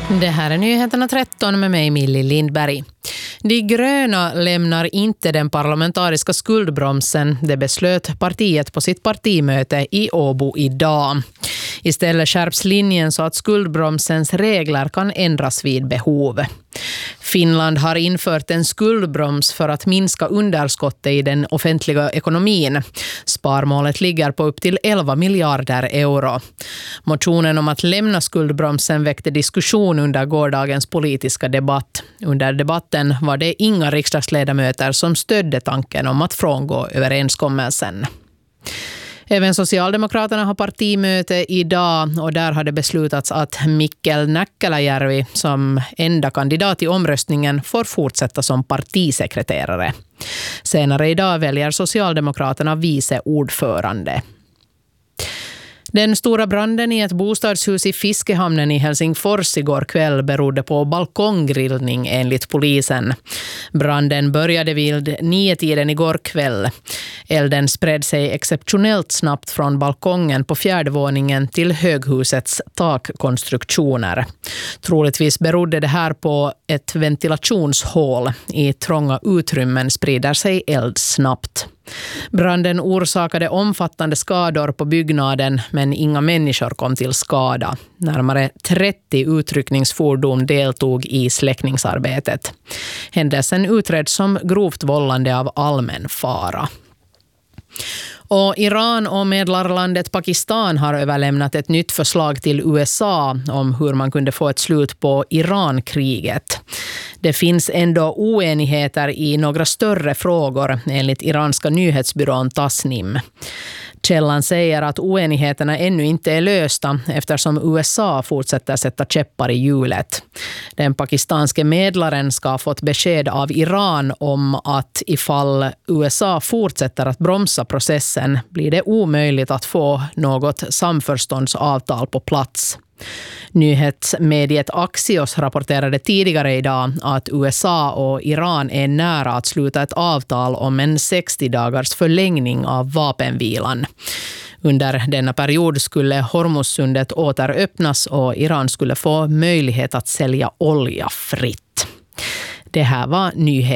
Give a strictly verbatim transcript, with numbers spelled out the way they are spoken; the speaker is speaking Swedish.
Det här är Nyheterna tretton med mig, Millie Lindberg. De gröna lämnar inte den parlamentariska skuldbromsen. Det beslöt partiet på sitt partimöte i Åbo idag. Istället skärps linjen så att skuldbromsens regler kan ändras vid behov. Finland har infört en skuldbroms för att minska underskottet i den offentliga ekonomin. Sparmålet ligger på upp till elva miljarder euro. Motionen om att lämna skuldbromsen väckte diskussion under gårdagens politiska debatt. Under debatten var det inga riksdagsledamöter som stödde tanken om att frångå överenskommelsen. Även Socialdemokraterna har partimöte idag och där har det beslutats att Mikkel Näkkäläjärvi som enda kandidat i omröstningen får fortsätta som partisekreterare. Senare idag väljer Socialdemokraterna vice ordförande. Den stora branden i ett bostadshus i Fiskehamnen i Helsingfors igår kväll berodde på balkonggrillning enligt polisen. Branden började vid nio-tiden igår kväll. Elden spred sig exceptionellt snabbt från balkongen på fjärde våningen till höghusets takkonstruktioner. Troligtvis berodde det här på ett ventilationshål. I trånga utrymmen sprider sig eld snabbt. Branden orsakade omfattande skador på byggnaden men inga människor kom till skada. Närmare trettio utryckningsfordon deltog i släckningsarbetet. Händelsen utreds som grovt vållande av allmän fara. Och Iran och medlarlandet Pakistan har överlämnat ett nytt förslag till U S A om hur man kunde få ett slut på Iran-kriget. Det finns ändå oenigheter i några större frågor enligt iranska nyhetsbyrån Tasnim. Källan säger att oenigheterna ännu inte är lösta eftersom U S A fortsätter sätta käppar i hjulet. Den pakistanske medlaren ska ha fått besked av Iran om att ifall U S A fortsätter att bromsa processen blir det omöjligt att få något samförståndsavtal på plats. Nyhetsmediet Axios rapporterade tidigare idag att U S A och Iran är nära att sluta ett avtal om en sextio dagars förlängning av vapenvilan. Under denna period skulle Hormuzsundet återöppnas och Iran skulle få möjlighet att sälja olja fritt. Det här var nyheter.